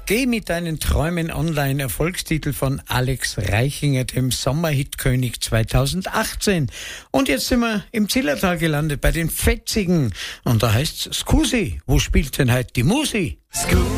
Geh mit deinen Träumen online, Erfolgstitel von Alex Reichinger, dem Sommerhitkönig 2018. Und jetzt sind wir im Zillertal gelandet, bei den Fetzigen. Und da heißt's, Scusi, wo spielt denn heute die Musi?